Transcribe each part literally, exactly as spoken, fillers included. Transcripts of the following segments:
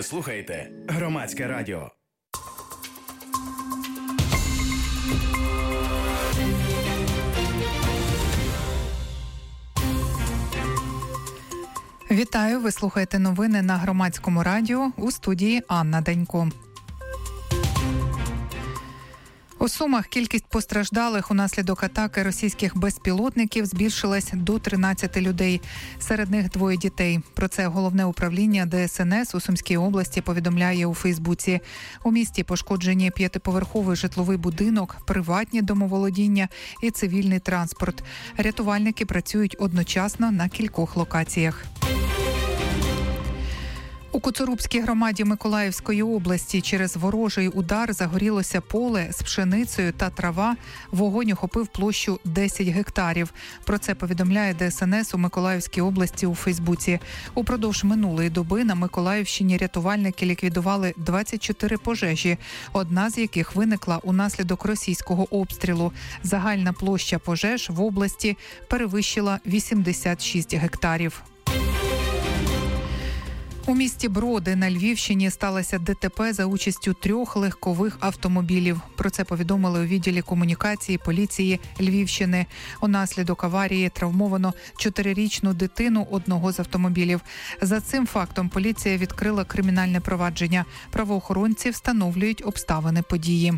Ви слухаєте Громадське радіо. Вітаю, ви слухаєте новини на Громадському радіо, у студії Анна Данько. У Сумах кількість постраждалих унаслідок атаки російських безпілотників збільшилась до тринадцяти людей. Серед них двоє дітей. Про це Головне управління Де Ес Ен Ес у Сумській області повідомляє у Фейсбуці. У місті пошкоджені п'ятиповерховий житловий будинок, приватні домоволодіння і цивільний транспорт. Рятувальники працюють одночасно на кількох локаціях. У Коцурубській громаді Миколаївської області через ворожий удар загорілося поле з пшеницею та трава. Вогонь охопив площу десять гектарів. Про це повідомляє Де Ес Ен Ес у Миколаївській області у Фейсбуці. Упродовж минулої доби на Миколаївщині рятувальники ліквідували двадцять чотири пожежі, одна з яких виникла унаслідок російського обстрілу. Загальна площа пожеж в області перевищила вісімдесят шість гектарів. У місті Броди на Львівщині сталося Де Те Пе за участю трьох легкових автомобілів. Про це повідомили у відділі комунікації поліції Львівщини. Унаслідок аварії травмовано чотирирічну дитину одного з автомобілів. За цим фактом поліція відкрила кримінальне провадження. Правоохоронці встановлюють обставини події.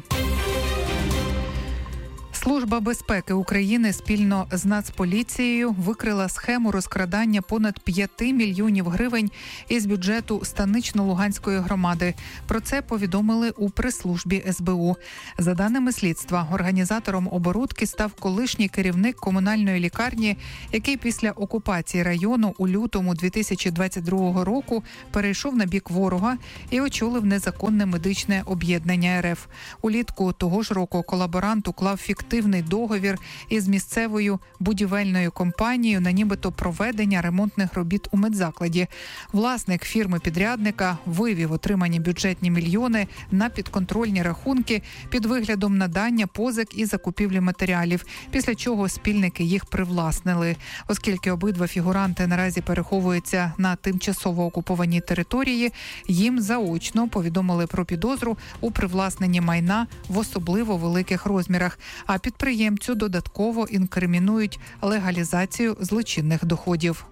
Служба безпеки України спільно з Нацполіцією викрила схему розкрадання понад п'яти мільйонів гривень із бюджету Станично-Луганської громади. Про це повідомили у прес-службі Ес Бе У. За даними слідства, організатором оборудки став колишній керівник комунальної лікарні, який після окупації району у лютому дві тисячі двадцять другого року перейшов на бік ворога і очолив незаконне медичне об'єднання Ер Еф. Улітку того ж року колаборант уклав фіктивний договір із місцевою будівельною компанією на нібито проведення ремонтних робіт у медзакладі. Власник фірми-підрядника вивів отримані бюджетні мільйони на підконтрольні рахунки під виглядом надання позик і закупівлі матеріалів, після чого спільники їх привласнили. Оскільки обидва фігуранти наразі переховуються на тимчасово окупованій території, їм заочно повідомили про підозру у привласненні майна в особливо великих розмірах, а підприємцю додатково інкримінують легалізацію злочинних доходів.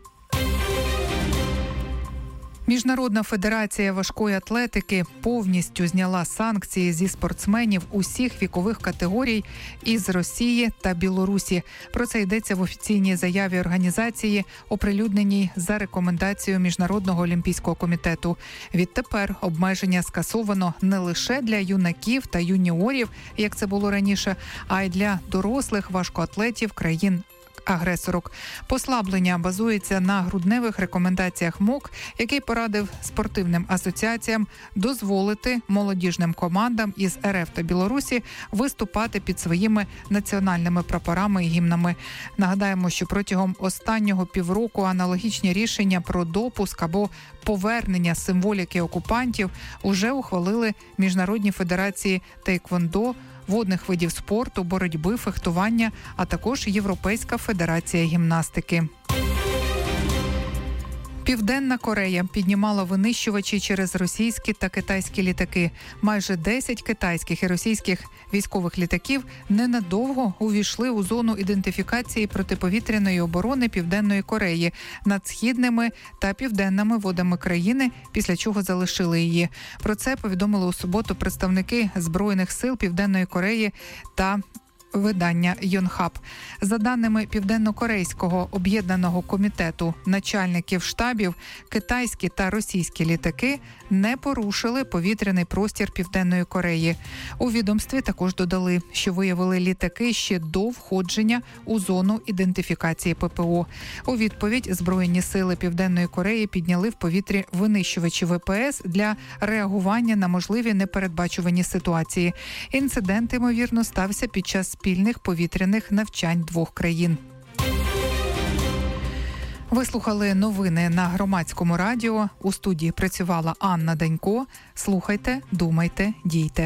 Міжнародна федерація важкої атлетики повністю зняла санкції зі спортсменів усіх вікових категорій із Росії та Білорусі. Про це йдеться в офіційній заяві організації, оприлюдненій за рекомендацією Міжнародного олімпійського комітету. Відтепер обмеження скасовано не лише для юнаків та юніорів, як це було раніше, а й для дорослих важкоатлетів країн агресорок. Послаблення базується на грудневих рекомендаціях ем О К, який порадив спортивним асоціаціям дозволити молодіжним командам із Ер Еф та Білорусі виступати під своїми національними прапорами і гімнами. Нагадаємо, що протягом останнього півроку аналогічні рішення про допуск або повернення символіки окупантів уже ухвалили міжнародні федерації тейквондо, водних видів спорту, боротьби, фехтування, а також Європейська федерація гімнастики. Південна Корея піднімала винищувачі через російські та китайські літаки. Майже десять китайських і російських військових літаків ненадовго увійшли у зону ідентифікації протиповітряної оборони Південної Кореї над східними та південними водами країни, після чого залишили її. Про це повідомили у суботу представники Збройних сил Південної Кореї та видання Йонхап. За даними Південно-Корейського об'єднаного комітету начальників штабів, китайські та російські літаки не порушили повітряний простір Південної Кореї. У відомстві також додали, що виявили літаки ще до входження у зону ідентифікації Пе Пе О. У відповідь Збройні сили Південної Кореї підняли в повітрі винищувачі Ве Пе Ес для реагування на можливі непередбачувані ситуації. Інцидент, ймовірно, стався під час спільних повітряних навчань двох країн. Ви слухали новини на Громадському радіо. У студії працювала Анна Данько. Слухайте, думайте, дійте.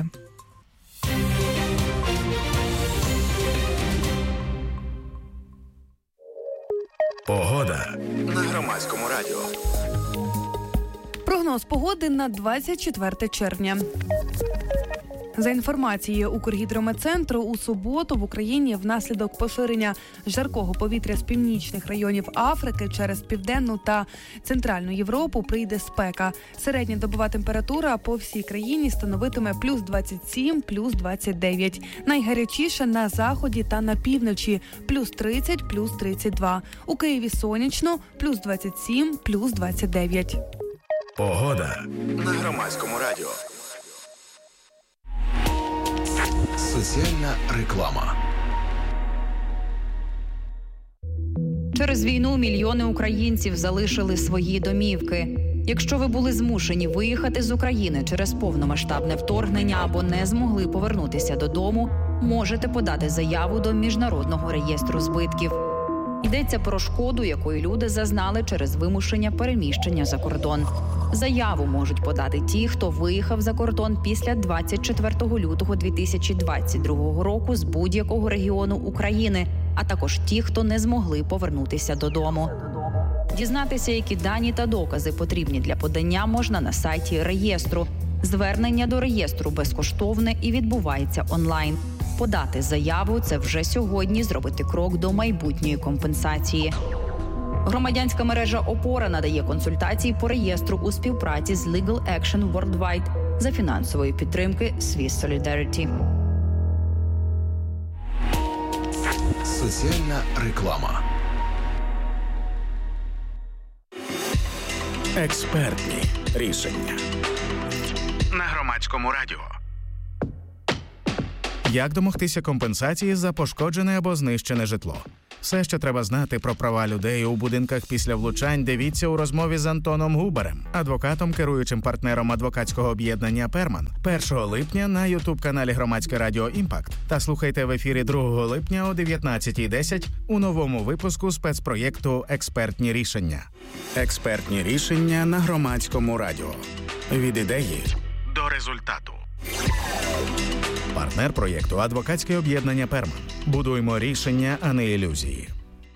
Погода на Громадському радіо. Прогноз погоди на двадцять четверте червня. За інформацією Укргідрометцентру, у суботу в Україні внаслідок поширення жаркого повітря з північних районів Африки через Південну та Центральну Європу прийде спека. Середня добова температура по всій країні становитиме плюс двадцять сім, плюс двадцять дев'ять. Найгарячіше на заході та на півночі – плюс тридцять, плюс тридцять два. У Києві сонячно – плюс двадцять сім, плюс двадцять дев'ять. Погода на Громадському радіо. Соціальна реклама. Через війну мільйони українців залишили свої домівки. Якщо ви були змушені виїхати з України через повномасштабне вторгнення або не змогли повернутися додому, можете подати заяву до Міжнародного реєстру збитків. Йдеться про шкоду, якої люди зазнали через вимушення переміщення за кордон. Заяву можуть подати ті, хто виїхав за кордон після двадцять четвертого лютого дві тисячі двадцять другого року з будь-якого регіону України, а також ті, хто не змогли повернутися додому. Дізнатися, які дані та докази потрібні для подання, можна на сайті реєстру. Звернення до реєстру безкоштовне і відбувається онлайн. Подати заяву – це вже сьогодні зробити крок до майбутньої компенсації. Громадянська мережа «Опора» надає консультації по реєстру у співпраці з Legal Action Worldwide за фінансової підтримки Swiss Solidarity. Соціальна реклама. Експертні рішення на Громадському радіо. Як домогтися компенсації за пошкоджене або знищене житло? Все, що треба знати про права людей у будинках після влучань, дивіться у розмові з Антоном Губарем, адвокатом, керуючим партнером адвокатського об'єднання «Перман». першого липня на ютуб-каналі Громадське радіо «Імпакт». Та слухайте в ефірі другого липня о дев'ятнадцятій десять у новому випуску спецпроєкту «Експертні рішення». Експертні рішення на Громадському радіо. Від ідеї до результату. Партнер проєкту – адвокатське об'єднання «Перман». Будуємо рішення, а не ілюзії.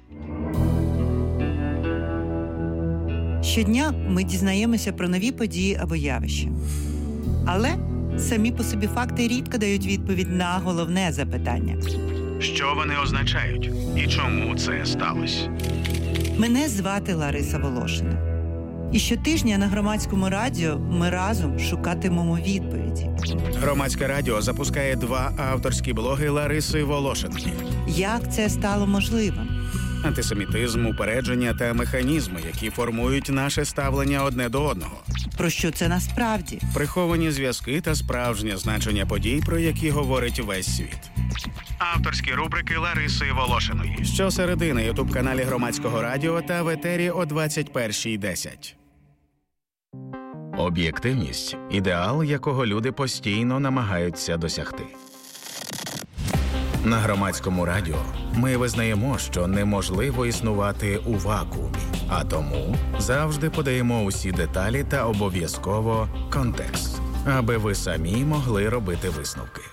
Щодня ми дізнаємося про нові події або явища. Але самі по собі факти рідко дають відповідь на головне запитання. Що вони означають? І чому це сталося? Мене звати Лариса Волошина. І щотижня на Громадському радіо ми разом шукатимемо відповіді. Громадське радіо запускає два авторські блоги Лариси Волошинки. Як це стало можливим? Антисемітизм, упередження та механізми, які формують наше ставлення одне до одного. Про що це насправді? Приховані зв'язки та справжнє значення подій, про які говорить весь світ. Авторські рубрики Лариси Волошиної. Щосереди на ютуб-каналі Громадського радіо та в етері о двадцять першій десять. Об'єктивність – ідеал, якого люди постійно намагаються досягти. На Громадському радіо ми визнаємо, що неможливо існувати у вакуумі, а тому завжди подаємо усі деталі та обов'язково контекст, аби ви самі могли робити висновки.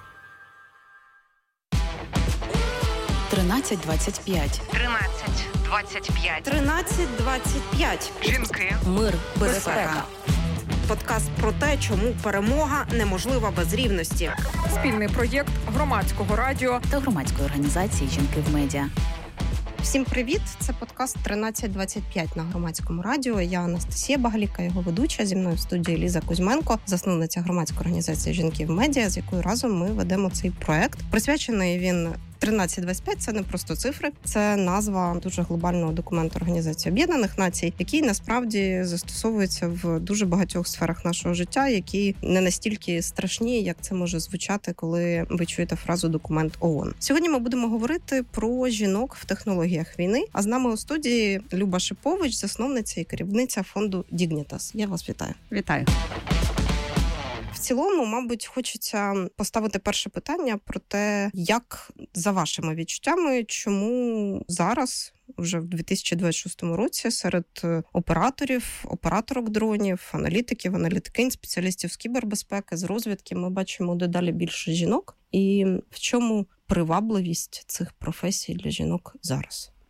тринадцять двадцять п'ять. тринадцять двадцять п'ять. тринадцять двадцять п'ять. Жінки. Мир. Безпека. Подкаст про те, чому перемога неможлива без рівності. Спільний проєкт Громадського радіо Та громадської організації «Жінки в медіа». Всім привіт! Це подкаст тринадцять двадцять п'ять на Громадському радіо. Я Анастасія Багаліка, його ведуча. Зі мною в студії Ліза Кузьменко, засновниця громадської організації «Жінки в медіа», з якою разом ми ведемо цей проект. Присвячений він тринадцять двадцять п'ять – це не просто цифри, це назва дуже глобального документу Організації Об'єднаних Націй, який насправді застосовується в дуже багатьох сферах нашого життя, які не настільки страшні, як це може звучати, коли ви чуєте фразу «документ ООН». Сьогодні ми будемо говорити про жінок в технологіях війни, а з нами у студії Люба Шипович, засновниця і керівниця фонду Dignitas. Я вас вітаю. Вітаю. В цілому, мабуть, хочеться поставити перше питання про те, як, за вашими відчуттями, чому зараз, вже в дві тисячі двадцять шостому році, серед операторів, операторок дронів, аналітиків, аналітикинь, спеціалістів з кібербезпеки, з розвідки, ми бачимо дедалі більше жінок. І в чому привабливість цих професій для жінок зараз?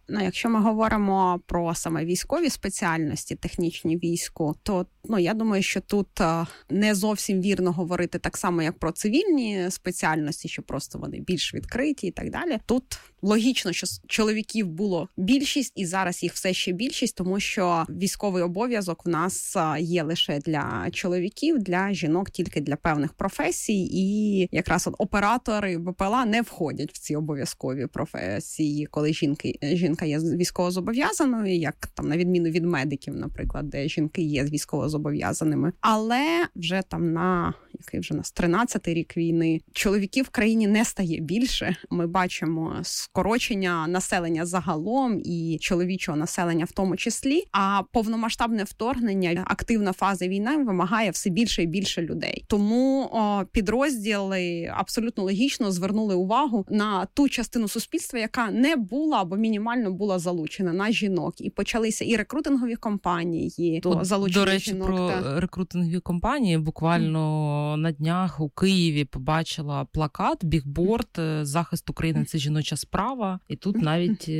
Ну, якщо ми говоримо про саме військові спеціальності, технічні війську, то ну я думаю, що тут не зовсім вірно говорити так само, як про цивільні спеціальності, що просто вони більш відкриті і так далі. Тут логічно, що чоловіків було більшість, і зараз їх все ще більшість, тому що військовий обов'язок в нас є лише для чоловіків, для жінок тільки для певних професій, і якраз от оператори БПЛА не входять в ці обов'язкові професії, коли жінки жінка є військовозобов'язаною, як там на відміну від медиків, наприклад, де жінки є військовозобов'язаними. Але вже там на який вже у нас тринадцятий рік війни чоловіків в країні не стає більше. Ми бачимо скорочення населення загалом і чоловічого населення в тому числі, а повномасштабне вторгнення, активна фаза війни вимагає все більше і більше людей. Тому о, підрозділи абсолютно логічно звернули увагу на ту частину суспільства, яка не була або мінімально була залучена на жінок. І почалися і рекрутингові кампанії до залучення до речі, жінок. Про та... рекрутингові кампанії буквально mm. на днях у Києві побачила плакат, бігборд «Захист України – це жіноча справа». І тут навіть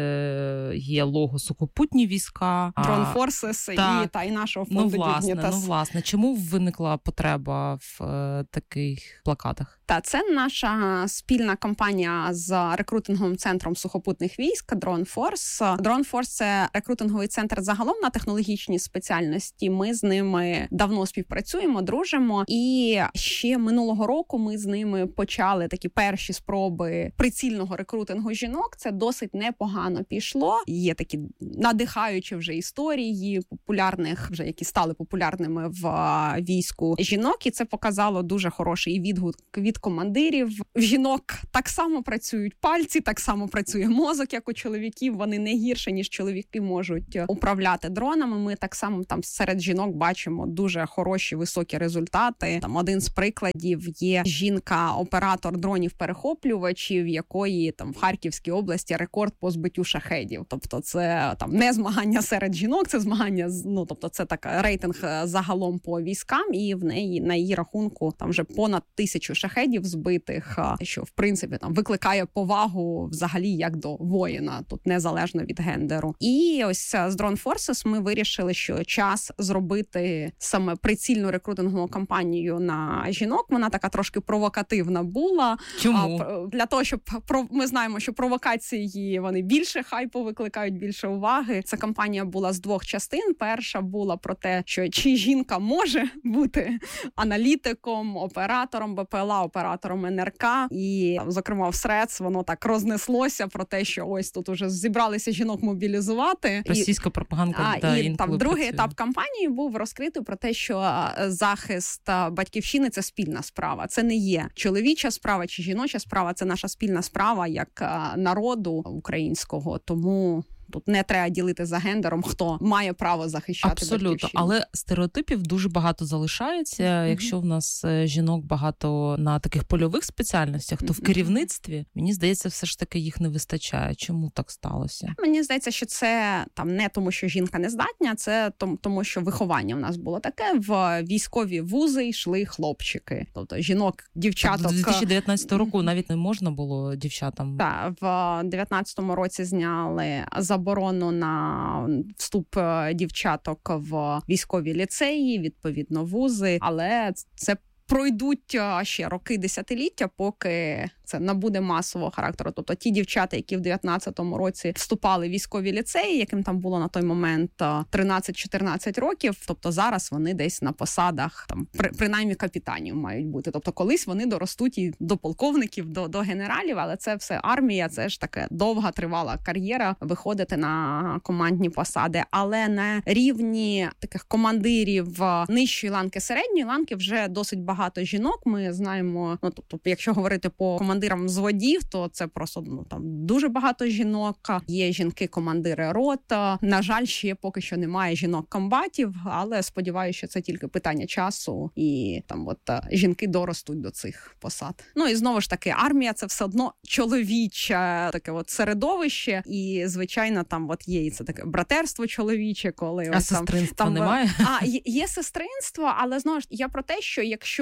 є лого «Сухопутні війська». Drone Forces і, та, і нашого фонду ну, власне, Dignitas. Ну, власне, чому виникла потреба в е, таких плакатах? Та це наша спільна кампанія з рекрутинговим центром сухопутних військ Drone Force. Drone Force – це рекрутинговий центр загалом на технологічні спеціальності. Ми з ними давно співпрацюємо, дружимо. І ще минулого року ми з ними почали такі перші спроби прицільного рекрутингу жінок. Це досить непогано пішло. Є такі надихаючі вже історії популярних, вже які стали популярними в війську жінок. І це показало дуже хороший відгук від командирів. В жінок так само працюють пальці, так само працює мозок, як у чоловіків. Вони не гірше, ніж чоловіки можуть управляти дронами. Ми так само там серед жінок бачимо дуже хороші, високі результати. Там один з прикладів є жінка-оператор дронів-перехоплювачів, якої там в Харківській області рекорд по збиттю шахедів. Тобто це там не змагання серед жінок, це змагання, ну тобто це така рейтинг загалом по військам, і в неї на її рахунку там вже понад тисячу шахедів збитих, що в принципі там викликає повагу взагалі як до воїна, тут незалежно від гендеру. І ось з Drone Forces ми вирішили, що час зробити саме прицільну рекрутингову кампанію на жінок. Вона така трошки провокативна була. Чому? А, для того, щоб ми знаємо, що провокації вони більше хайпу викликають, більше уваги. Ця кампанія була з двох частин. Перша була про те, що чи жінка може бути аналітиком, оператором БПЛА, оператором ен ер ка. І, зокрема, в Срец воно так рознеслося про те, що ось тут уже зібралися жінок мобілізувати. Російська пропаганда. А, да, і там другий працює. Етап кампанії був розкритий про те, що захист батьківщини – це спільна справа. Це не є чоловіча справа чи жіноча справа, це наша спільна справа як народу українського. Тому тут не треба ділити за гендером, хто має право захищати Абсолютно, батьківщину. Але стереотипів дуже багато залишається. Mm-hmm. Якщо в нас жінок багато на таких польових спеціальностях, то mm-hmm. в керівництві, мені здається, все ж таки їх не вистачає. Чому так сталося? Мені здається, що це там не тому, що жінка не здатня, це тому, що виховання в нас було таке. В військові вузи йшли хлопчики. Тобто жінок, дівчаток... До дві тисячі дев'ятнадцятого року навіть не можна було дівчатам. Так, в дев'ятнадцятому році зняли заборону на вступ дівчаток в військові ліцеї, відповідно вузи, але це пройдуть ще роки, десятиліття, поки це набуде масового характеру. Тобто ті дівчата, які в дев'ятнадцятому році вступали в військові ліцеї, яким там було на той момент тринадцять-чотирнадцять років, тобто зараз вони десь на посадах, там принаймні капітанів мають бути. Тобто колись вони доростуть і до полковників, до, до генералів, але це все армія, це ж таке довга, тривала кар'єра, виходити на командні посади. Але на рівні таких командирів нижчої ланки, середньої ланки вже досить багато жінок. Ми знаємо, ну тобто, якщо говорити по командирам взводів, то це просто ну там дуже багато жінок. Є жінки-командири рот. На жаль, ще поки що немає жінок-комбатів, але сподіваюся, що це тільки питання часу, і там от жінки доростуть до цих посад. Ну і знову ж таки, армія це все одно чоловіче таке от середовище, і звичайно там от є і це таке братерство чоловіче, коли а ось, сестринства там, немає. А є, є сестринство, але знову ж я про те, що якщо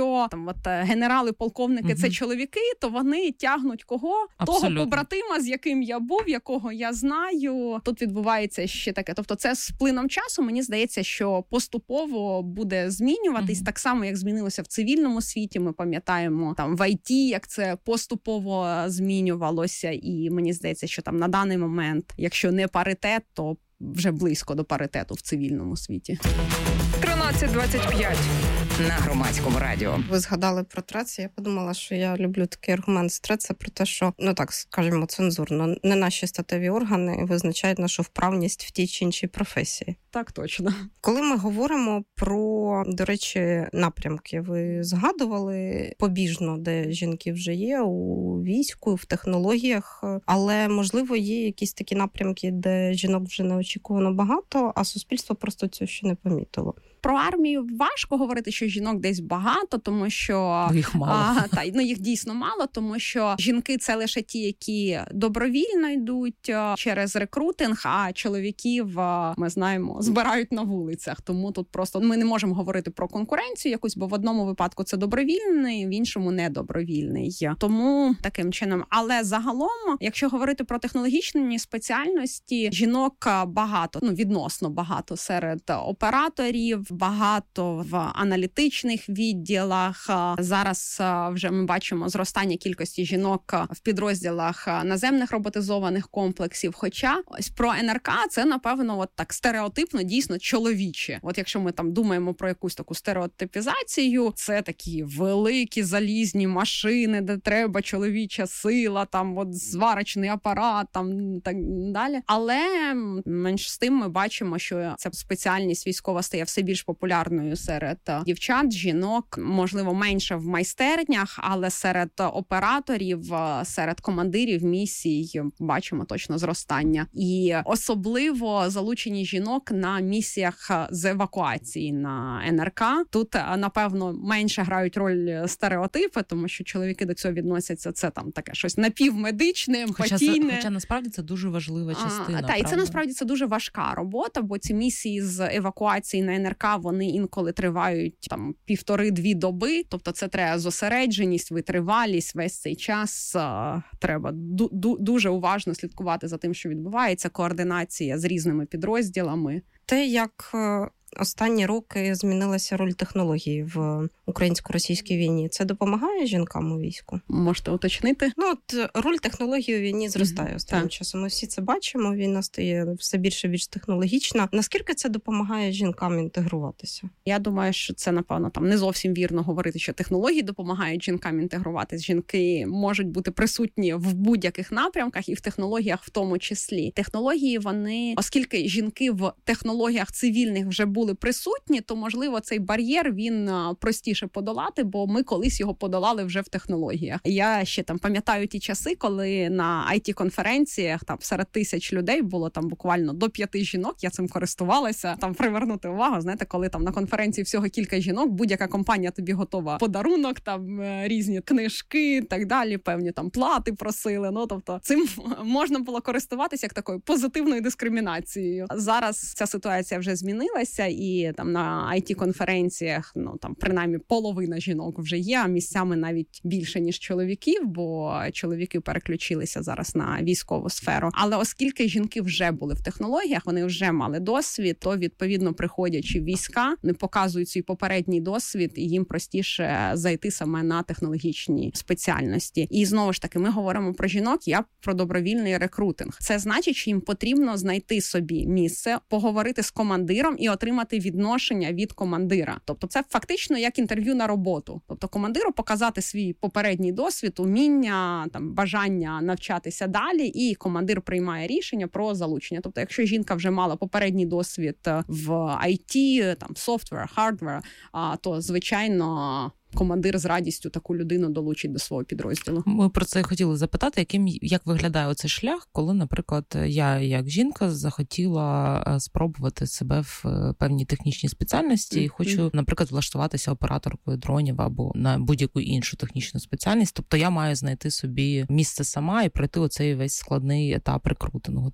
якщо там от генерали, полковники угу. це чоловіки, то вони тягнуть кого? Абсолютно. Того побратима, з яким я був, якого я знаю. Тут відбувається ще таке. Тобто це з плином часу, мені здається, що поступово буде змінюватись, угу. так само, як змінилося в цивільному світі. Ми пам'ятаємо там в ай ті, як це поступово змінювалося. І мені здається, що там на даний момент, якщо не паритет, то вже близько до паритету в цивільному світі. тринадцять двадцять п'ять на Громадському радіо. Ви згадали про ТРЕЦ, я подумала, що я люблю такий аргумент з ТРЕЦ, це про те, що, ну так, скажімо, цензурно, не наші статеві органи визначають нашу вправність в тій чи іншій професії. Так, точно. Коли ми говоримо про, до речі, напрямки, ви згадували побіжно, де жінки вже є, у війську, в технологіях, але, можливо, є якісь такі напрямки, де жінок вже неочікувано багато, а суспільство просто цього ще не помітило. Про армію важко говорити, що жінок десь багато, тому що їх мало. А, та, ну, їх дійсно мало, тому що жінки – це лише ті, які добровільно йдуть через рекрутинг, а чоловіків, ми знаємо, збирають на вулицях. Тому тут просто ми не можемо говорити про конкуренцію якусь, бо в одному випадку це добровільний, в іншому недобровільний. Тому таким чином. Але загалом, якщо говорити про технологічні спеціальності, жінок багато, ну відносно багато серед операторів, багато в аналітичних відділах. Зараз вже ми бачимо зростання кількості жінок в підрозділах наземних роботизованих комплексів. Хоча ось про ен ер ка це, напевно, от так стереотипно, дійсно чоловіче. От якщо ми там думаємо про якусь таку стереотипізацію, це такі великі залізні машини, де треба чоловіча сила, там от зварочний апарат, там так далі. Але менш з тим ми бачимо, що ця спеціальність військова стає все більш популярною серед дівчат, жінок, можливо, менше в майстернях, але серед операторів, серед командирів місій бачимо точно зростання. І особливо залучені жінок на місіях з евакуації на ен ер ка. Тут, напевно, менше грають роль стереотипи, тому що чоловіки до цього відносяться, це там таке щось напівмедичне, емпатійне. Хоча, хоча насправді це дуже важлива частина. А, та, і це насправді це дуже важка робота, бо ці місії з евакуації на ен ер ка, вони інколи тривають там півтори-дві доби, тобто це треба зосередженість, витривалість, весь цей час а, треба ду- дуже уважно слідкувати за тим, що відбувається, координація з різними підрозділами. Те, як останні роки змінилася роль технології в українсько-російській війні, це допомагає жінкам у війську? Можете уточнити? Ну, от роль технології у війні зростає mm-hmm. останнім так. часом. Ми всі це бачимо, війна стає все більше і більш технологічна. Наскільки це допомагає жінкам інтегруватися? Я думаю, що це, напевно, там не зовсім вірно говорити, що технології допомагають жінкам інтегруватися. Жінки можуть бути присутні в будь-яких напрямках і в технологіях в тому числі. Технології, вони, оскільки жінки в технологіях цивільних вже були були присутні, то, можливо, цей бар'єр, він простіше подолати, бо ми колись його подолали вже в технологіях. Я ще там пам'ятаю ті часи, коли на ай ті-конференціях там серед тисяч людей було там буквально до п'яти жінок, я цим користувалася, там привернути увагу, знаєте, коли там на конференції всього кілька жінок, будь-яка компанія тобі готова подарунок, там різні книжки і так далі, певні там плати просили, ну, тобто цим можна було користуватися як такою позитивною дискримінацією. Зараз ця ситуація вже змінилася, і там на ай ті-конференціях, ну, там, принаймні, половина жінок вже є, а місцями навіть більше, ніж чоловіків, бо чоловіки переключилися зараз на військову сферу. Але оскільки жінки вже були в технологіях, вони вже мали досвід, то, відповідно, приходячи в війська, вони показують свій попередній досвід, і їм простіше зайти саме на технологічні спеціальності. І, знову ж таки, ми говоримо про жінок, я про добровільний рекрутинг. Це значить, що їм потрібно знайти собі місце, поговорити з командиром і отримати відношення від командира. Тобто це фактично як інтерв'ю на роботу. Тобто командиру показати свій попередній досвід, уміння, там, бажання навчатися далі, і командир приймає рішення про залучення. Тобто якщо жінка вже мала попередній досвід в ай ті, там, софтвер, хардвер, то, звичайно, командир з радістю таку людину долучить до свого підрозділу. Ми про це хотіли запитати, яким, як виглядає оцей шлях, коли, наприклад, я як жінка захотіла спробувати себе в певній технічній спеціальності mm-hmm. і хочу, наприклад, влаштуватися операторкою дронів або на будь-яку іншу технічну спеціальність. Тобто я маю знайти собі місце сама і пройти оцей весь складний етап рекрутингу, так?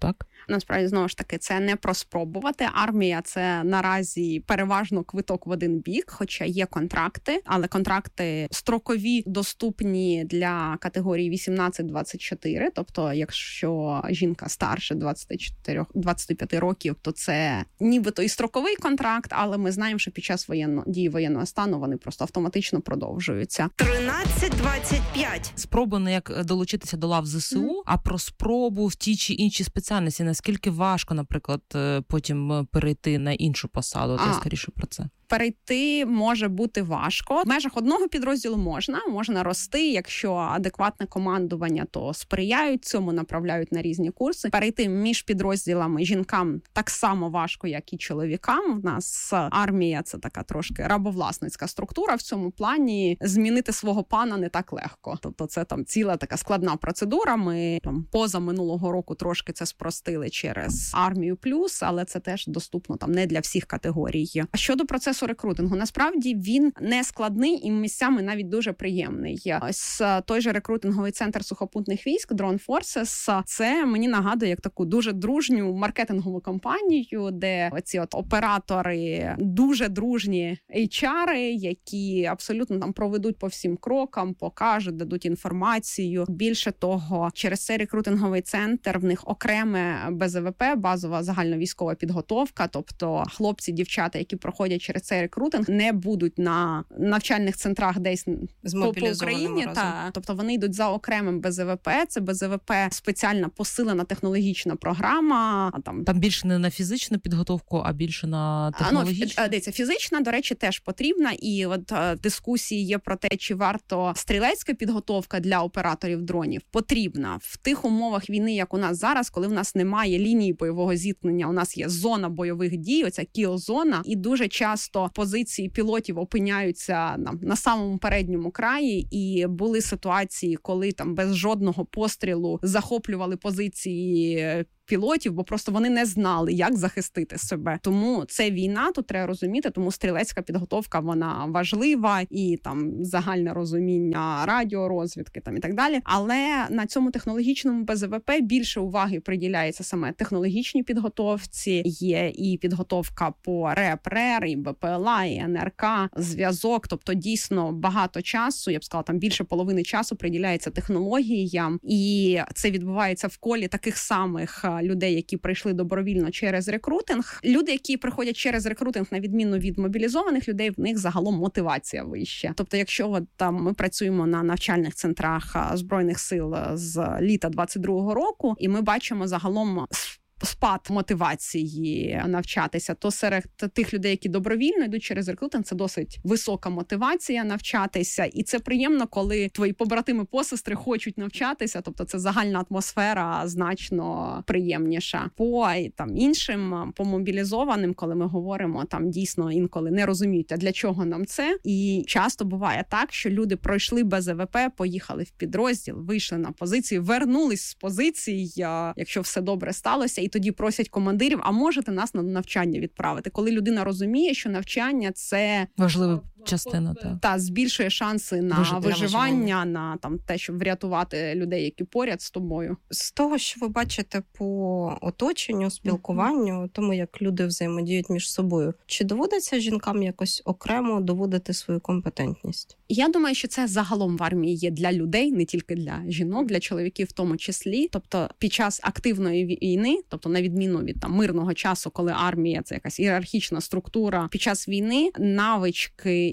Насправді, знову ж таки, це не про спробувати. Армія – це наразі переважно квиток в один бік, хоча є контракти, але контракти строкові, доступні для категорії вісімнадцять двадцять чотири, тобто якщо жінка старше двадцять чотири двадцять п'ять років, то це нібито і строковий контракт, але ми знаємо, що під час воєнно, дії воєнного стану вони просто автоматично продовжуються. тринадцять двадцять п'ять. Спроба не як долучитися до лав ЗСУ, mm-hmm. а про спробу в тій чи іншій спеціальності. Наскільки важко, наприклад, потім перейти на іншу посаду? От я скоріше про це. Перейти може бути важко. В межах одного підрозділу можна, можна рости, якщо адекватне командування, то сприяють цьому, направляють на різні курси. Перейти між підрозділами жінкам так само важко, як і чоловікам. В нас армія – це така трошки рабовласницька структура. В цьому плані змінити свого пана не так легко. Тобто це там ціла така складна процедура. Ми там поза минулого року трошки це спростили через армію плюс, але це теж доступно там не для всіх категорій. А щодо процесу рекрутингу, насправді він не складний і місцями навіть дуже приємний. Ось той же рекрутинговий центр сухопутних військ Drone Forces, це мені нагадує як таку дуже дружню маркетингову кампанію, де оці от оператори дуже дружні ейч ар, які абсолютно там проведуть по всім крокам, покажуть, дадуть інформацію. Більше того, через цей рекрутинговий центр в них окреме бе зе ве пе, базова загальновійськова підготовка, тобто хлопці, дівчата, які проходять через цей рекрутинг, не будуть на навчальних центрах десь по, по Україні. Та, тобто вони йдуть за окремим бе зе ве пе. Це бе зе ве пе спеціальна посилена технологічна програма. А там там більше не на фізичну підготовку, а більше на технологічну. А, ну, дивіться, фізична, до речі, теж потрібна. І от дискусії є про те, чи варто стрілецька підготовка для операторів дронів потрібна в тих умовах війни, як у нас зараз, коли в нас немає лінії бойового зіткнення, у нас є зона бойових дій, оця кіл-зона, і дуже часто позиції пілотів опиняються на, на самому передньому краї, і були ситуації, коли там без жодного пострілу захоплювали позиції пілотів, бо просто вони не знали, як захистити себе. Тому це війна, тут треба розуміти, тому стрілецька підготовка, вона важлива, і там загальне розуміння радіорозвідки там і так далі. Але на цьому технологічному бе зе ве пе більше уваги приділяється саме технологічній підготовці. Є і підготовка по РЕП, РЕР, і бе пе ел а, і ен ер ка, зв'язок, тобто дійсно багато часу, я б сказала, там більше половини часу приділяється технологіям, і це відбувається в колі таких самих людей, які прийшли добровільно через рекрутинг. Люди, які приходять через рекрутинг, на відміну від мобілізованих людей, в них загалом мотивація вища. Тобто, якщо от, там ми працюємо на навчальних центрах Збройних сил з літа двадцять другого року, і ми бачимо загалом спад мотивації навчатися, то серед тих людей, які добровільно йдуть через рекрутинг, це досить висока мотивація навчатися. І це приємно, коли твої побратими-посестри хочуть навчатися, тобто це загальна атмосфера значно приємніша. По там іншим, по мобілізованим, коли ми говоримо, там дійсно інколи не розуміють, а для чого нам це. І часто буває так, що люди пройшли бе зе ве пе, поїхали в підрозділ, вийшли на позицію, вернулись з позицій, якщо все добре сталося, і тоді просять командирів, а можете нас на навчання відправити? Коли людина розуміє, що навчання – це важлива частина, та, та збільшує шанси на Вижити, виживання, на там те, щоб врятувати людей, які поряд з тобою. З того, що ви бачите по оточенню, спілкуванню, mm-hmm. тому як люди взаємодіють між собою, чи доводиться жінкам якось окремо доводити свою компетентність? Я думаю, що це загалом в армії є для людей, не тільки для жінок, для чоловіків в тому числі. Тобто під час активної війни, тобто на відміну від там мирного часу, коли армія – це якась ієрархічна структура, під час війни навички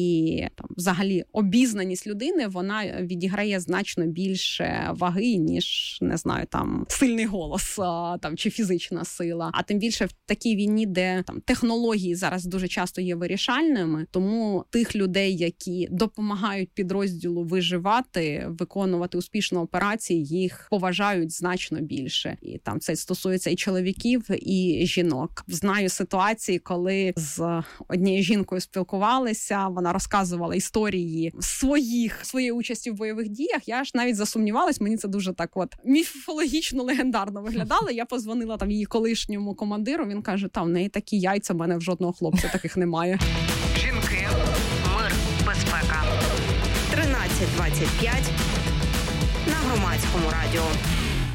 і там взагалі обізнаність людини, вона відіграє значно більше ваги, ніж, не знаю, там сильний голос там чи фізична сила. А тим більше в такій війні, де там технології зараз дуже часто є вирішальними, тому тих людей, які допомагають підрозділу виживати, виконувати успішно операції, їх поважають значно більше. І там це стосується і чоловіків, і жінок. Знаю ситуації, коли з однією жінкою спілкувалися, вона розказувала історії своїх, своєї участі в бойових діях. Я ж навіть засумнівалась, мені це дуже так от міфологічно, легендарно виглядало. Я позвонила там її колишньому командиру, він каже, та в неї такі яйця, в мене в жодного хлопця таких немає. Жінки, мир, безпека. тринадцять двадцять п'ять на Громадському радіо.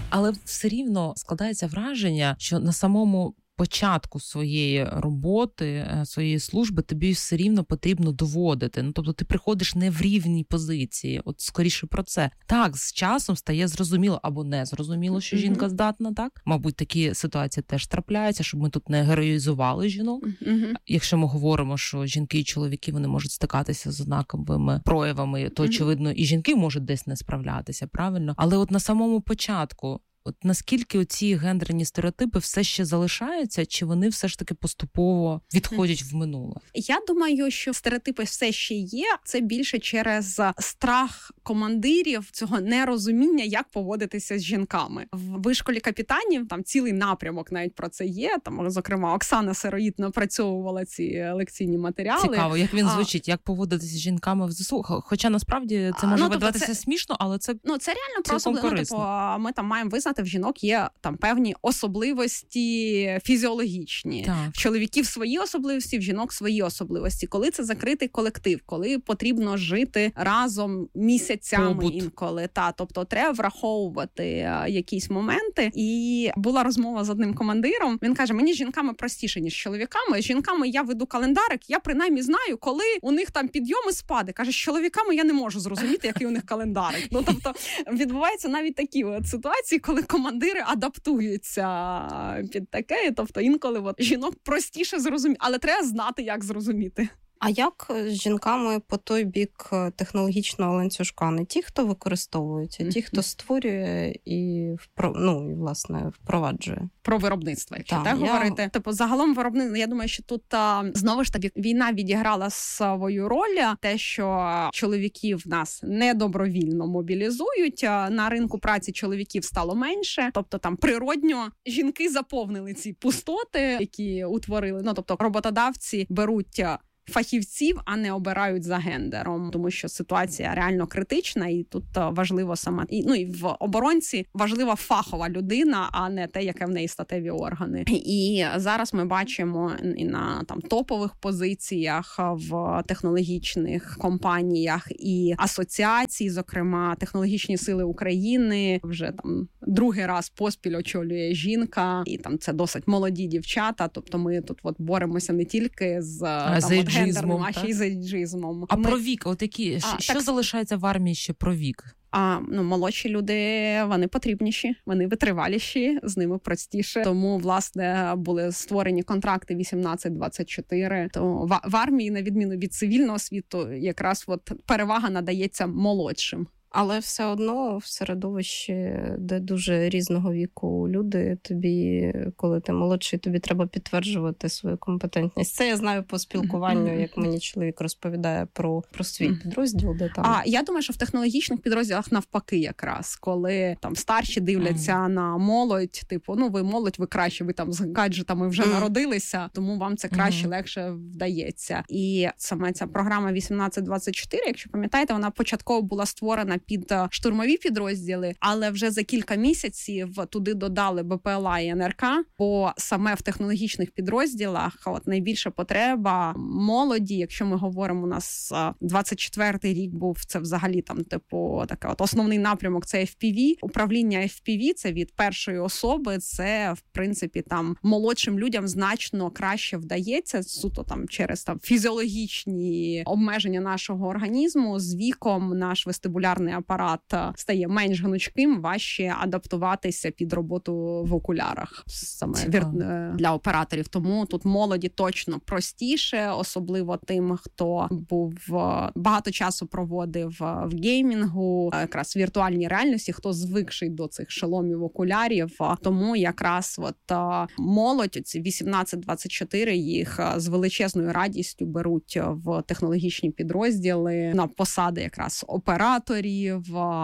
Але все рівно складається враження, що на самому початку своєї роботи, своєї служби тобі все рівно потрібно доводити. Ну, тобто ти приходиш не в рівній позиції. От скоріше про це. Так, з часом стає зрозуміло або не зрозуміло, що жінка здатна, так? Мабуть, такі ситуації теж трапляються, щоб ми тут не героїзували жінок. Uh-huh. Якщо ми говоримо, що жінки і чоловіки, вони можуть стикатися з однаковими проявами, то, очевидно, і жінки можуть десь не справлятися, правильно? Але от на самому початку От наскільки оці гендерні стереотипи все ще залишаються, чи вони все ж таки поступово відходять в минуле? Я думаю, що стереотипи все ще є. Це більше через страх командирів, цього нерозуміння, як поводитися з жінками. В вишколі капітанів там цілий напрямок навіть про це є. Там, зокрема, Оксана Сироїд напрацьовувала ці лекційні матеріали. Цікаво, як він звучить, а... як поводитися з жінками в ЗСУ. Хоча насправді це може ну, видаватися це... смішно, але це ну це реально просто ну, типу, ми там маємо визнати, в жінок є там певні особливості фізіологічні. Так. В чоловіків свої особливості, в жінок свої особливості. Коли це закритий колектив, коли потрібно жити разом місяцями Побут. інколи. Та, тобто треба враховувати якісь моменти. І була розмова з одним командиром. Він каже, мені з жінками простіше, ніж з чоловіками. З жінками я веду календарик, я принаймні знаю, коли у них там підйоми, спади. Каже, з чоловіками я не можу зрозуміти, який у них календарик. Ну, тобто, відбуваються навіть такі от ситуації, коли командири адаптуються під таке. Тобто, інколи от, жінок простіше зрозуміти, але треба знати, як зрозуміти. А як з жінками по той бік технологічного ланцюжка? Не ті, хто використовують, а ті, хто створює і, впро... ну, і власне, впроваджує? Про виробництво, якщо так, так я... говорити. Типу, загалом виробництво, я думаю, що тут а, знову ж таки війна відіграла свою роль. Те, що чоловіків нас недобровільно мобілізують, а на ринку праці чоловіків стало менше. Тобто там природньо жінки заповнили ці пустоти, які утворили. Ну, тобто роботодавці беруть фахівців, а не обирають за гендером, тому що ситуація реально критична, і тут важливо саме і ну і в оборонці важлива фахова людина, а не те, яке в неї статеві органи. І зараз ми бачимо і на там топових позиціях в технологічних компаніях і асоціації, зокрема технологічні сили України, вже там другий раз поспіль очолює жінка, і там це досить молоді дівчата. Тобто ми тут от боремося не тільки з а там, гендерним, а ще й з ейджизмом. А ми... про вік, от які, а, що так... залишається в армії ще про вік? А ну молодші люди, вони потрібніші, вони витриваліші, з ними простіше. Тому власне були створені контракти вісімнадцять двадцять чотири. То в, в армії, на відміну від цивільного світу, якраз от перевага надається молодшим. Але все одно в середовищі, де дуже різного віку люди, тобі, коли ти молодший, тобі треба підтверджувати свою компетентність. Це я знаю по спілкуванню, mm-hmm. як мені чоловік розповідає про, про свій mm-hmm. підрозділ. Де там... А я думаю, що в технологічних підрозділах навпаки якраз, коли там старші дивляться mm-hmm. на молодь, типу, ну ви молодь, ви краще, ви там з гаджетами вже mm-hmm. народилися, тому вам це краще, mm-hmm. легше вдається. І саме ця програма вісімнадцять двадцять чотири, якщо пам'ятаєте, вона початково була створена під штурмові підрозділи, але вже за кілька місяців туди додали БПЛА і ен ер ка, бо саме в технологічних підрозділах от найбільша потреба молоді, якщо ми говоримо, у нас двадцять четвертий рік був, це взагалі там типу таке от основний напрямок, це еф пі ві. Управління еф пі ві, це від першої особи, це в принципі там молодшим людям значно краще вдається, суто там через там фізіологічні обмеження нашого організму. З віком наш вестибулярний апарат стає менш гнучким, важче адаптуватися під роботу в окулярах саме вір... для операторів. Тому тут молоді точно простіше, особливо тим, хто був багато часу проводив в геймінгу, якраз в віртуальній реальності, хто звикший до цих шоломів окулярів. Тому якраз от молодь, ці вісімнадцять двадцять чотири, їх з величезною радістю беруть в технологічні підрозділи на посади якраз операторів,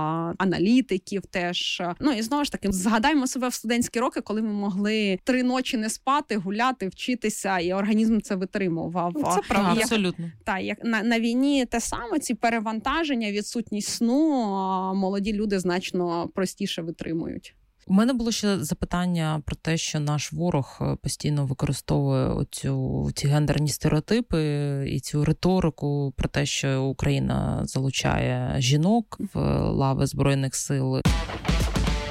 аналітиків теж. Ну і знову ж таки, згадаємо себе в студентські роки, коли ми могли три ночі не спати, гуляти, вчитися, і організм це витримував. Це правда, як, абсолютно. Так, як на, на війні те саме, ці перевантаження, відсутність сну, молоді люди значно простіше витримують. У мене було ще запитання про те, що наш ворог постійно використовує оцю, ці гендерні стереотипи і цю риторику про те, що Україна залучає жінок в лави Збройних сил.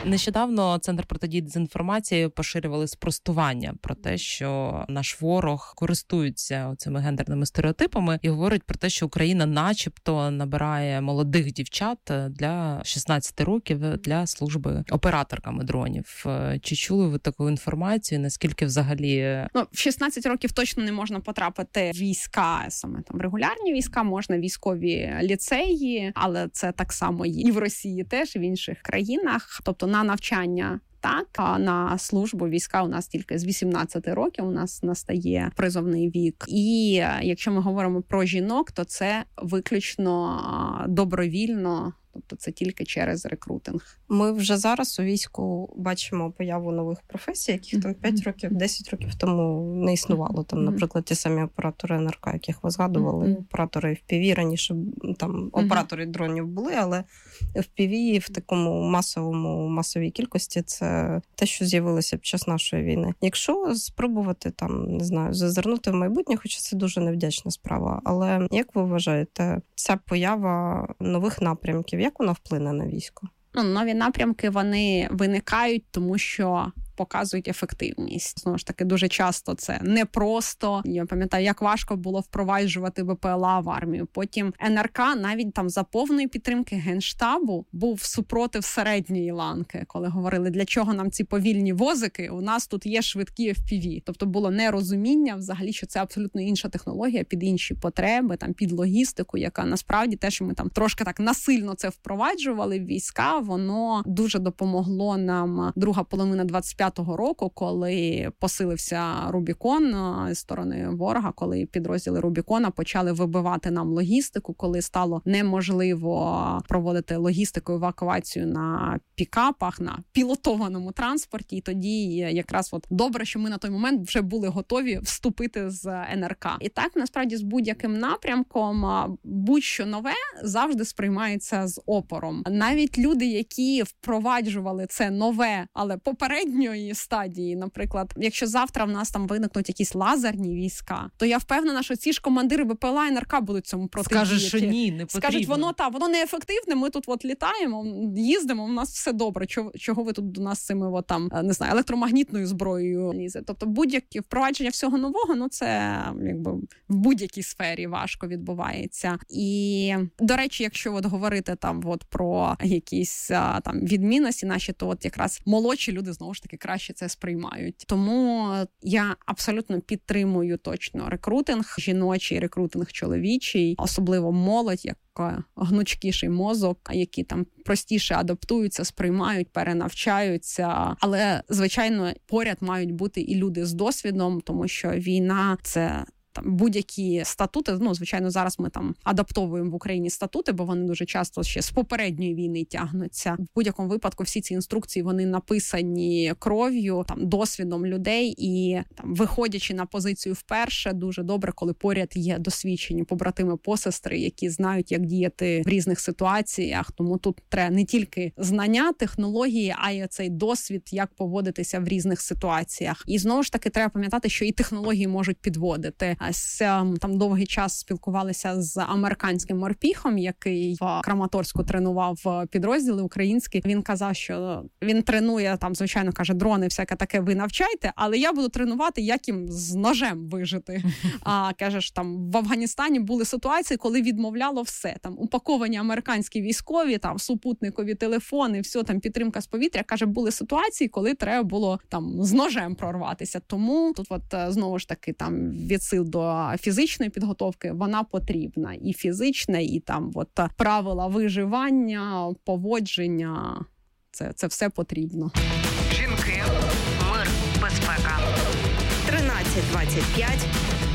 Нещодавно Центр протидії дезінформації поширювали спростування про те, що наш ворог користується цими гендерними стереотипами і говорить про те, що Україна начебто набирає молодих дівчат для шістнадцяти років для служби операторками дронів. Чи чули ви таку інформацію? Наскільки взагалі... Ну, в шістнадцять років точно не можна потрапити в війська, саме там регулярні війська, можна військові ліцеї, але це так само і в Росії теж, і в інших країнах. Тобто на навчання так, а на службу війська у нас тільки з вісімнадцяти років у нас настає призовний вік. І якщо ми говоримо про жінок, то це виключно добровільно. Тобто це тільки через рекрутинг. Ми вже зараз у війську бачимо появу нових професій, яких там п'ять років, десять років тому не існувало. Там, наприклад, ті самі оператори ен ер ка, яких ви згадували, mm-hmm. оператори еф пі ві, раніше там mm-hmm. оператори дронів були, але еф пі ві в такому масовому, масовій кількості це те, що з'явилося під час нашої війни. Якщо спробувати там, не знаю, зазирнути в майбутнє, хоча це дуже невдячна справа, але як ви вважаєте, ця поява нових напрямків, як вона вплине на військо? Ну, нові напрямки, вони виникають, тому що показують ефективність. Знову ж таки, дуже часто це непросто. Я пам'ятаю, як важко було впроваджувати ве пе ел а в армію. Потім ен ер ка навіть там за повної підтримки Генштабу був супротив середньої ланки, коли говорили, для чого нам ці повільні возики, у нас тут є швидкі еф пі ві. Тобто було нерозуміння взагалі, що це абсолютно інша технологія під інші потреби, там під логістику, яка насправді те, що ми там трошки так насильно це впроваджували в війська, воно дуже допомогло нам друга половина двадцять п'ятого року, коли посилився Рубікон з сторони ворога, коли підрозділи Рубікона почали вибивати нам логістику, коли стало неможливо проводити логістику, евакуацію на пікапах, на пілотованому транспорті. І тоді якраз от добре, що ми на той момент вже були готові вступити з ен ер ка. І так, насправді, з будь-яким напрямком будь-що нове завжди сприймається з опором. Навіть люди, які впроваджували це нове, але попередньої стадії, наприклад, якщо завтра в нас там виникнуть якісь лазерні війська, то я впевнена, що ці ж командири ве пе ел а, ен ер ка будуть цьому протидіяти. Скажуть, що ні, не потрібно. Скажуть, воно та, воно неефективне, ми тут от літаємо, їздимо, у нас все добре. Чого, чого ви тут до нас з цими от, там, не знаю, електромагнітною зброєю лізе? Тобто будь-яке впровадження всього нового, ну це якби в будь-якій сфері важко відбувається. І, до речі, якщо от говорити там от про якісь там відмінності наші, то от якраз молодші люди знову ж таки краще це сприймають. Тому я абсолютно підтримую точно рекрутинг жіночий, рекрутинг чоловічий, особливо молодь, як гнучкіший мозок, які там простіше адаптуються, сприймають, перенавчаються. Але, звичайно, поряд мають бути і люди з досвідом, тому що війна – це там будь-які статути, ну, звичайно, зараз ми там адаптовуємо в Україні статути, бо вони дуже часто ще з попередньої війни тягнуться. В будь-якому випадку всі ці інструкції, вони написані кров'ю, там, досвідом людей і там, виходячи на позицію вперше, дуже добре, коли поряд є досвідчені побратими, посестри, які знають, як діяти в різних ситуаціях. Тому тут треба не тільки знання, технології, а й цей досвід, як поводитися в різних ситуаціях. І знову ж таки треба пам'ятати, що і технології можуть підводити. Там довгий час спілкувалися з американським морпіхом, який в Краматорську тренував підрозділи українські. Він казав, що він тренує, там, звичайно, каже, дрони, всяке таке ви навчайте, але я буду тренувати, як їм з ножем вижити. А каже, що там в Афганістані були ситуації, коли відмовляло все. Там упаковані американські військові, там супутникові телефони, все, там підтримка з повітря. Каже, були ситуації, коли треба було там з ножем прорватися. Тому тут от знову ж таки там від сил до фізичної підготовки вона потрібна. І фізична, і там от правила виживання, поводження. Це, це все потрібно. Жінки, мир, безпека. тринадцять двадцять п'ять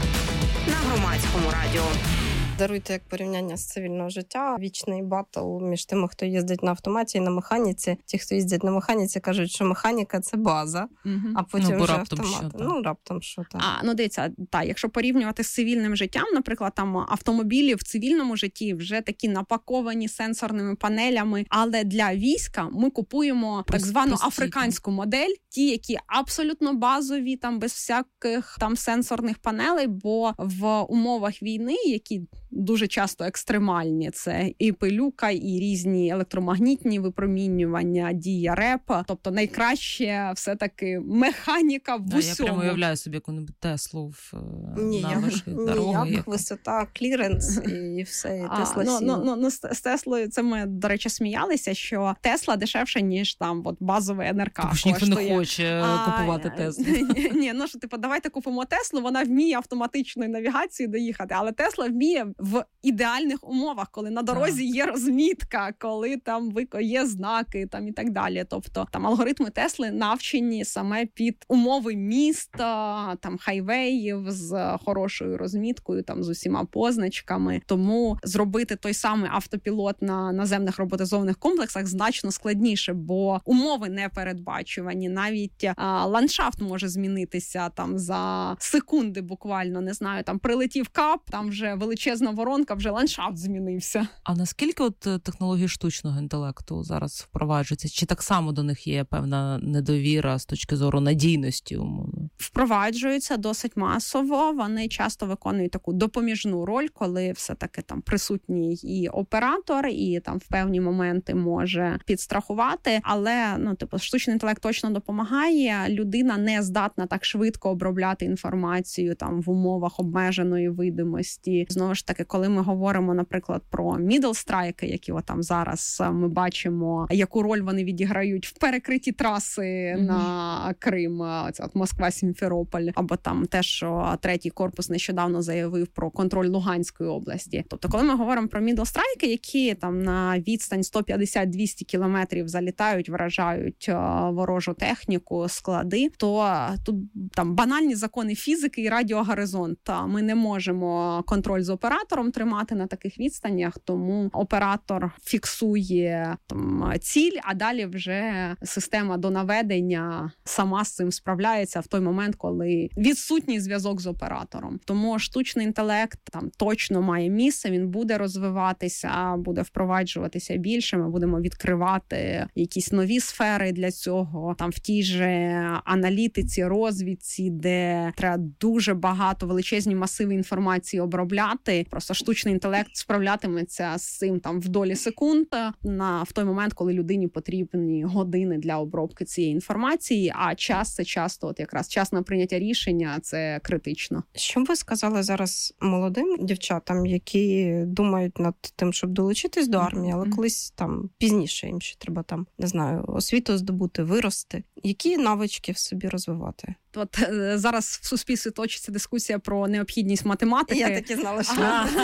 на Громадському радіо. Даруйте як порівняння з цивільного життя. Вічний батл між тими, хто їздить на автоматі і на механіці. Ті, хто їздять на механіці, кажуть, що механіка – це база, угу. а потім ну, вже автомат. Що, ну, раптом що, так. А, ну, дивіться, так, якщо порівнювати з цивільним життям, наприклад, там автомобілі в цивільному житті вже такі напаковані сенсорними панелями, але для війська ми купуємо так звану Прості, африканську модель, ті, які абсолютно базові, там без всяких там сенсорних панелей, бо в умовах війни, які дуже часто екстремальні. Це і пилюка, і різні електромагнітні випромінювання, дія репа. Тобто найкраще все-таки механіка в да, усьому. Я прямо уявляю собі яку-небудь Теслу в, ні, на я, вашій ні, дорогі. як висота, кліренс і все, і Тесла ну, сім. ну, ну, ну, з Теслою це ми, до речі, сміялися, що Тесла дешевше, ніж там от базовий ен ер ка. Тому що ніхто не хоче купувати Теслу. Ні, ні, ну що, типу, давайте купимо Теслу, вона вміє автоматичною навігацією доїхати, але Тесла вміє в ідеальних умовах, коли на дорозі є розмітка, коли там є знаки там і так далі. Тобто там алгоритми Тесли навчені саме під умови міста, там хайвеїв з хорошою розміткою, там з усіма позначками. Тому зробити той самий автопілот на наземних роботизованих комплексах значно складніше, бо умови не передбачувані. Навіть а, ландшафт може змінитися там за секунди буквально, не знаю, там прилетів кап, там вже величезна воронка, вже ландшафт змінився. А наскільки от технології штучного інтелекту зараз впроваджуються? Чи так само до них є певна недовіра з точки зору надійності умовно? Впроваджуються досить масово. Вони часто виконують таку допоміжну роль, коли все-таки там присутній і оператор, і там в певні моменти може підстрахувати. Але, ну, типу, штучний інтелект точно допомагає. Людина не здатна так швидко обробляти інформацію там в умовах обмеженої видимості. Знову ж таки, коли ми говоримо, наприклад, про мідл-страйки, які отам зараз ми бачимо, яку роль вони відіграють в перекритті траси mm-hmm. на Крим, це от Москва-Сімферополь, або там те, що третій корпус нещодавно заявив про контроль Луганської області. Тобто, коли ми говоримо про мідл-страйки, які там на відстань сто п'ятдесят - двісті кілометрів залітають, вражають ворожу техніку, склади, то тут там банальні закони фізики і радіогоризонт. Ми не можемо контроль з оператором тримати на таких відстанях, тому оператор фіксує там ціль, а далі вже система до наведення сама з цим справляється в той момент, коли відсутній зв'язок з оператором. Тому штучний інтелект там точно має місце, він буде розвиватися, буде впроваджуватися більше, ми будемо відкривати якісь нові сфери для цього, там в тій же аналітиці, розвідці, де треба дуже багато, величезні масиви інформації обробляти. Просто штучний інтелект справлятиметься з цим там в долі секунд на в той момент, коли людині потрібні години для обробки цієї інформації, а час це часто, от якраз час на прийняття рішення, це критично. Що б ви сказали зараз молодим дівчатам, які думають над тим, щоб долучитись до армії, але mm-hmm. колись там пізніше їм ще треба там, не знаю, освіту здобути, вирости. Які навички в собі розвивати? От зараз в суспільстві точиться дискусія про необхідність математики. Я так і знала, що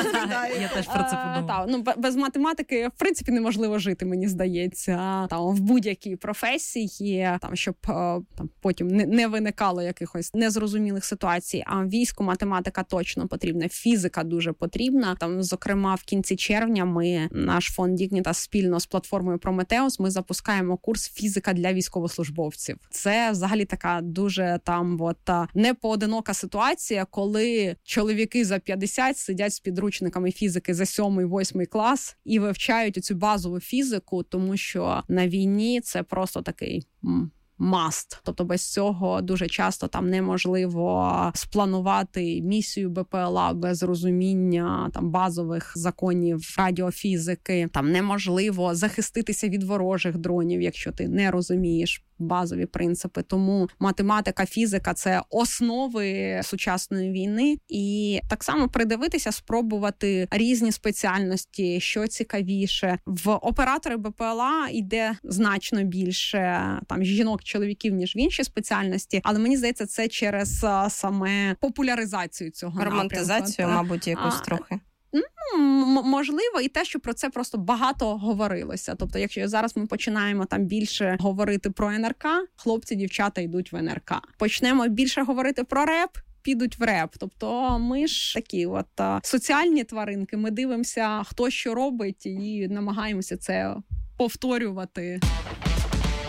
я теж про це подумала. Ну, без математики, в принципі, неможливо жити, мені здається. Там в будь-якій професії, там щоб там потім не, не виникало якихось незрозумілих ситуацій. А війську математика точно потрібна, фізика дуже потрібна. Там, зокрема, в кінці червня ми, наш фонд Dignitas спільно з платформою Prometheus, ми запускаємо курс фізика для військовослужбовців. Це взагалі така дуже там от непоодинока ситуація, коли чоловіки за п'ятдесят сидять з підручниками фізики за сьомий-восьмий клас і вивчають цю базову фізику, тому що на війні це просто такий must. Тобто без цього дуже часто там неможливо спланувати місію Б П Л А без розуміння там базових законів радіофізики. Там неможливо захиститися від ворожих дронів, якщо ти не розумієш базові принципи. Тому математика, фізика – це основи сучасної війни. І так само придивитися, спробувати різні спеціальності, що цікавіше. В оператори Б П Л А йде значно більше там жінок, чоловіків, ніж в інші спеціальності. Але мені здається, це через саме популяризацію цього романтизацію, напрямку. Мабуть, якось а, трохи. Ну, можливо, і те, що про це просто багато говорилося. Тобто, якщо зараз ми починаємо там більше говорити про Н Р К, хлопці, дівчата йдуть в Н Р К. Почнемо більше говорити про реп, підуть в реп. Тобто ми ж такі от а, соціальні тваринки, ми дивимося, хто що робить і намагаємося це повторювати.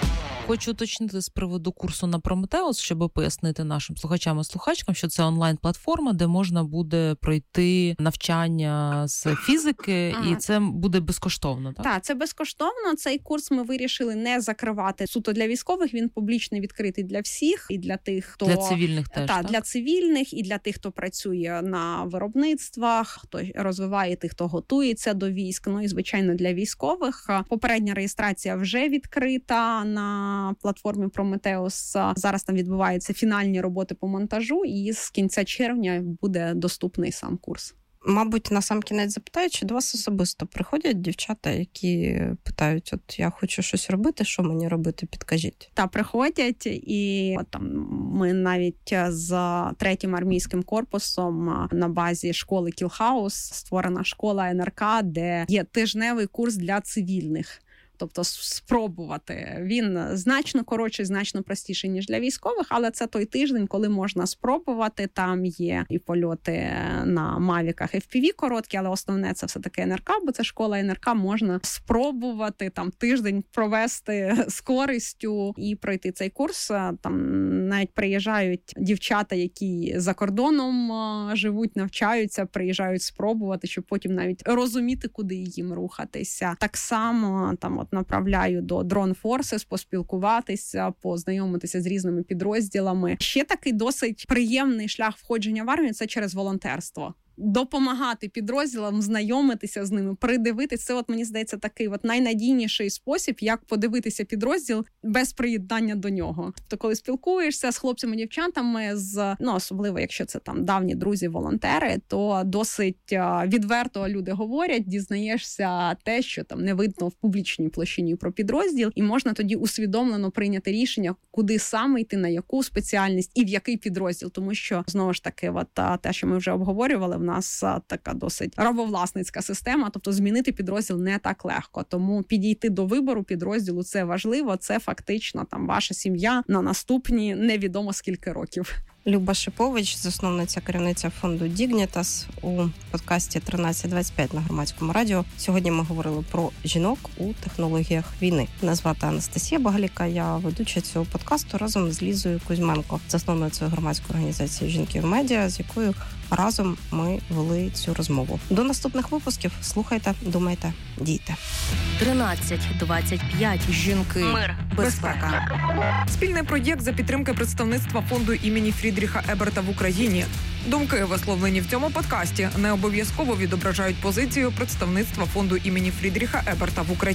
Хочу уточнити з приводу курсу на Прометеус, щоб пояснити нашим слухачам і слухачкам, що це онлайн-платформа, де можна буде пройти навчання з фізики, ага. і це буде безкоштовно, так? Так, це безкоштовно. Цей курс ми вирішили не закривати суто для військових, він публічно відкритий для всіх, і для тих, хто... Для цивільних теж, та, так? Для цивільних, і для тих, хто працює на виробництвах, хто розвиває, тих, хто готується до військ, ну і, звичайно, для військових. Попередня реєстрація вже відкрита на платформі Прометеус. Зараз там відбуваються фінальні роботи по монтажу, і з кінця червня буде доступний сам курс. Мабуть, на сам кінець запитаю, чи до вас особисто приходять дівчата, які питають, от я хочу щось робити, що мені робити, підкажіть? Та, приходять, і от, там ми навіть з третім армійським корпусом на базі школи Кілхаус створена школа ен ер ка, де є тижневий курс для цивільних. Тобто спробувати. Він значно коротший, значно простіший, ніж для військових, але це той тиждень, коли можна спробувати. Там є і польоти на мавіках еф пі ві короткі, але основне це все-таки ен ер ка, бо це школа ен ер ка, можна спробувати там тиждень провести з користю і пройти цей курс. Там навіть приїжджають дівчата, які за кордоном живуть, навчаються, приїжджають спробувати, щоб потім навіть розуміти, куди їм рухатися. Так само там от направляю до Drone Forces поспілкуватися, познайомитися з різними підрозділами. Ще такий досить приємний шлях входження в армію – це через волонтерство. Допомагати підрозділам, знайомитися з ними, придивитися. Це, от, мені здається, такий от найнадійніший спосіб, як подивитися підрозділ без приєднання до нього. Тобто, коли спілкуєшся з хлопцями, дівчатами, з, ну, особливо, якщо це там давні друзі-волонтери, то досить відверто люди говорять, дізнаєшся те, що там не видно в публічній площині про підрозділ, і можна тоді усвідомлено прийняти рішення, куди саме йти, на яку спеціальність і в який підрозділ. Тому що, знову ж таки, от, те, що ми вже обговорювали, в нас така досить рабовласницька система, тобто змінити підрозділ не так легко. Тому підійти до вибору підрозділу – це важливо, це фактично там ваша сім'я на наступні невідомо скільки років. Люба Шипович, засновниця, керівниця фонду Dignitas, у подкасті тринадцять двадцять п'ять на Громадському радіо. Сьогодні ми говорили про жінок у технологіях війни. Мене звати Анастасія Багаліка, я ведуча цього подкасту разом з Лізою Кузьменко, засновницею громадської організації «Жінки в медіа», з якою разом ми вели цю розмову. До наступних випусків. Слухайте, думайте, дійте. тринадцять двадцять п'ять. Жінки. Мир. Безпека. Спільний проєкт за підтримки представництва фонду імені Фрідріха Еберта в Україні. Думки, висловлені в цьому подкасті, не обов'язково відображають позицію представництва фонду імені Фрідріха Еберта в Україні.